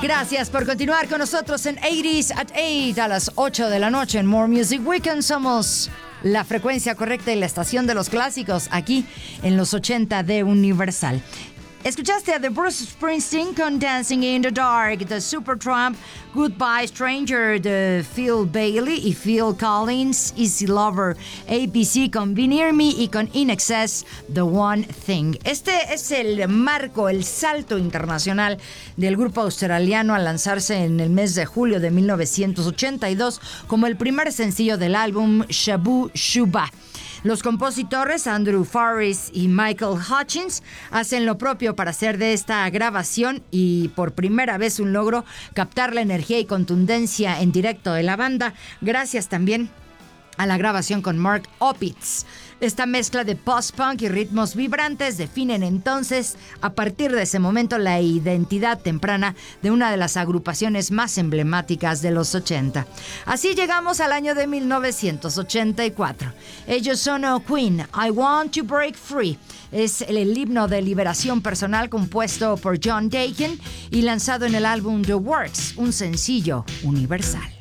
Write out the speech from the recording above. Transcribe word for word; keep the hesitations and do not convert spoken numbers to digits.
Gracias por continuar con nosotros en ochenta at ocho a las ocho de la noche en More Music Weekend. Somos la frecuencia correcta y la estación de los clásicos aquí en los ochenta de Universal. Escuchaste a The Bruce Springsteen con Dancing in the Dark, The Supertramp, Goodbye Stranger de Phil Bailey y Phil Collins, Easy Lover, A B C con Be Near Me y con In Excess, The One Thing. Este es el marco, el salto internacional del grupo australiano al lanzarse en el mes de julio de mil novecientos ochenta y dos como el primer sencillo del álbum Shabu Shuba. Los compositores Andrew Farris y Michael Hutchins hacen lo propio para hacer de esta grabación y por primera vez un logro captar la energía y contundencia en directo de la banda, gracias también a la grabación con Mark Opitz. Esta mezcla de post-punk y ritmos vibrantes definen entonces, a partir de ese momento, la identidad temprana de una de las agrupaciones más emblemáticas de los ochenta. Así llegamos al año de mil novecientos ochenta y cuatro. Ellos son oh, Queen, I Want to Break Free. Es el, el himno de liberación personal compuesto por John Deacon y lanzado en el álbum The Works, un sencillo universal.